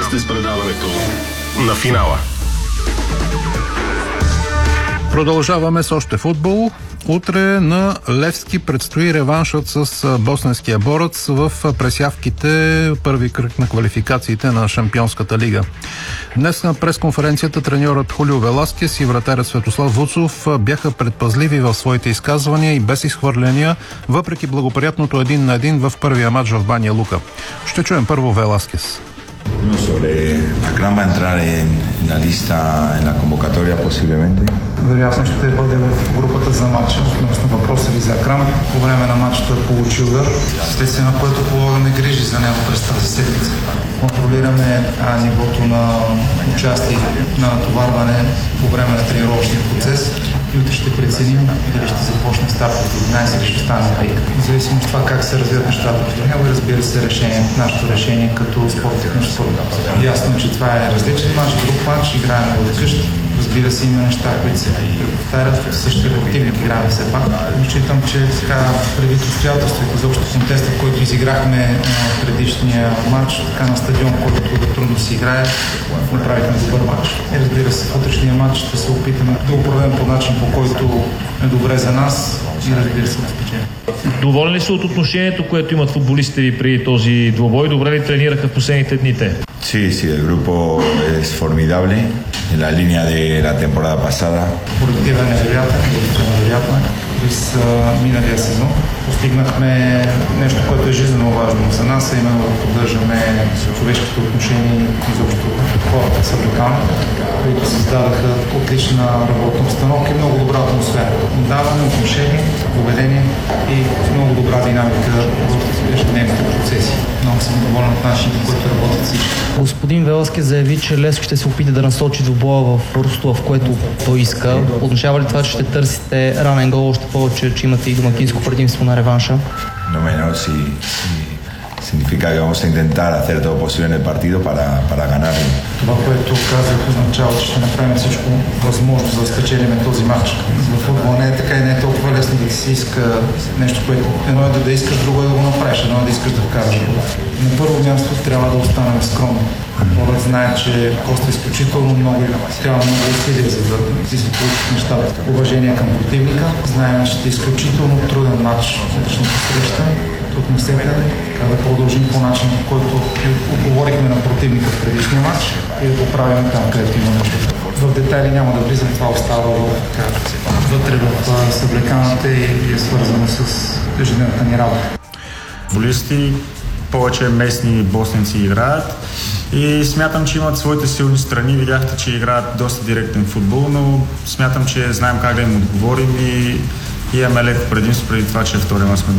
сте с предаването на финала. Продължаваме с още футбол. Утре на Левски предстои реваншът с босненския борец в пресявките първи кръг на квалификациите на Шампионската лига. Днес на пресконференцията треньорът Хулио Веласкес и вратарят Светослав Вуцов бяха предпазливи в своите изказвания и без изхвърляния, въпреки благоприятното 1-1 в първия матч в Баня Лука. Ще чуем първо Веласкес. Sobre Akram va a entrar en la lista, en la convocatoria posiblemente. Вероятно ще бъде в групата за матча. Относно въпроса ви за Акрам, по време на матча той получи удар, следствие на което полагаме грижи за него през тази седмица. Контролираме нивото на участие, на натоварване по време на тренировъчния процес и утре ще преценим дали ще започне старт от 11 или ще стане 5. Независимо от това как се развият нещата в него и разбира се нашето решение като спорт-техническо. Ясно, че това е различен матч, друг матч, играем от къщи. Разбира се, има неща, които се повтарят, също реактивни играем все пак. Считам, че предвид обстоятелството, изобщо контеста, в който изиграхме предишния матч, така на стадион, който трудно се играе, направихме добър матч. И разбира се, в утрешния матч ще се опитаме да го проведем по начин, по който е добре за нас и разбира се да спечелим. Доволен ли са от отношението, което имат футболистите ви при този двубой? Добре ли тренираха в последните дните? Sí, el grupo es formidable en la línea de la temporada pasada. Колективът е невероятен. През миналия сезон постигнахме нещо, което е жизненно важно за нас, а именно да поддържаме човешките отношения изобщо хората с Абрикан, които създадаха отлична работна обстановка и много добра атмосфера. Даване, отношение, поведение и много добра динамика в ежедневните процеси. Много съм доволен от начините, които работят всички. Господин Веласкес заяви, че Левски ще се опита да насочи двубоя в русло, в което той иска. Означава ли това, че ще търсите ранен гол, още повече, че имате и домакинско предимство на реванша? No menos, si significa que vamos a intentar hacer todo posible en el partido para ganarlo. Това, което казах, означава, че ще направим всичко възможно за да спечелим този матч. В футбола не е така и не е толкова лесно да си иска нещо, което едно е да искаш, друго е да го направиш, едно е да искаш да вкараш. На първо място трябва да останем скромни. Хората знаят, че коста изключително много и трябва много усилия, за да си получат нещата. Уважение към противника. Знаем, че ще е изключително труден матч в утрешната среща. Тук не се гледа. Трябва да продължим по начин, по който отговорихме на противника в предишния матч и да поправим там, където има нужда. В детайли няма да влизам, това остава вътре в съблеканата и е свързано с ежедневната ни работа. Футболисти, повече местни босненци играят и смятам, че имат своите силни страни. Видяхте, че играят доста директен футбол, но смятам, че знаем как да им отговорим и имаме леко предимство преди това, че втори мач сме